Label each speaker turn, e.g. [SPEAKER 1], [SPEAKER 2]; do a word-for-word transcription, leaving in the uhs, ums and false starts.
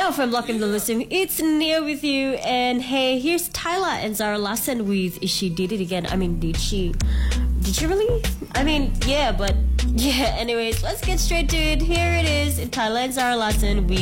[SPEAKER 1] Now from Block and the Listen, it's Nia with you. And hey, here's Tyla and Zara Larsson with She Did It Again. I mean, did she? Did she really? I mean, yeah, but yeah, anyways, let's get straight to it. Here it is, Tyla and Zara Larsson with